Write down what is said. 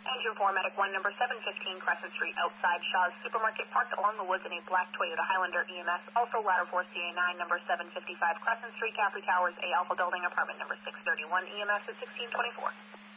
Engine 4, Medic 1, number 715 Crescent Street, outside Shaw's Supermarket, parked along the woods in a black Toyota Highlander EMS. Also, ladder 4 CA9, number 755 Crescent Street, Capri Towers, A Alpha Building, apartment number 631, EMS at 1624.